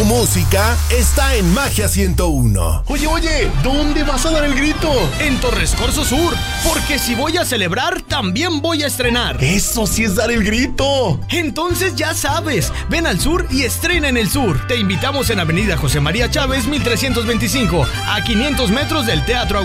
música está en Magia 101. Oye, ¿dónde vas a dar el grito? En Torres Corso Sur, porque si voy a celebrar, también voy a estrenar. ¡Eso sí es dar el grito! Entonces ya sabes, ven al sur y estrena en el sur. Te invitamos en Avenida José María Chávez, 1325, a 500 metros del Teatro